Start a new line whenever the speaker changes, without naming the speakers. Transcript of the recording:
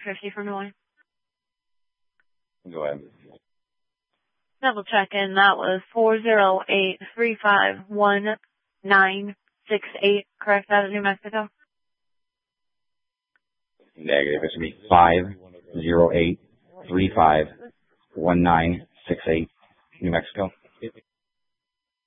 450 from Des Moines.
Go ahead.
Double check in. That was 408-351-968. Correct? Out of New Mexico?
Negative. It should be 508-351968, New Mexico.